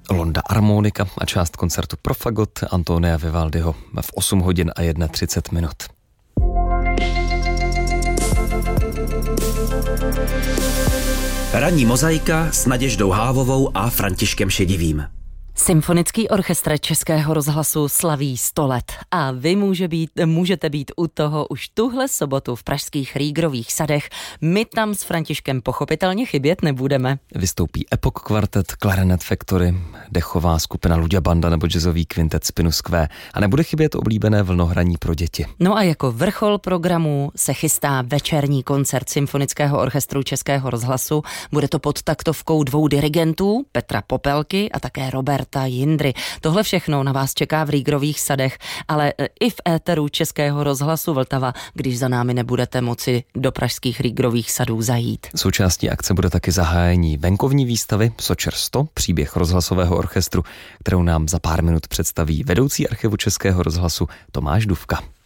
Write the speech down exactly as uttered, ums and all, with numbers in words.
Londa Armonika a část koncertu pro fagot Antonia Vivaldiho v osm hodin a třicet jedna minut. Ranní mozaika s Naděždou Hávovou a Františkem Šedivým. Symfonický orchestr Českého rozhlasu slaví sto let a vy může být, můžete být u toho už tuhle sobotu v pražských Rýgrových sadech. My tam s Františkem pochopitelně chybět nebudeme. Vystoupí Epoch Quartet, Clarinet Factory, dechová skupina Luďa Banda nebo jazzový kvintet Spinus Q a nebude chybět oblíbené vlnohraní pro děti. No a jako vrchol programu se chystá večerní koncert Symfonického orchestru Českého rozhlasu. Bude to pod taktovkou dvou dirigentů, Petra Popelky a také Robert Jindry. Tohle všechno na vás čeká v Rýgrových sadech, ale i v éteru Českého rozhlasu Vltava, když za námi nebudete moci do pražských Rýgrových sadů zajít. Součástí akce bude taky zahájení venkovní výstavy Sočer sto, příběh rozhlasového orchestru, kterou nám za pár minut představí vedoucí archivu Českého rozhlasu Tomáš Dufka.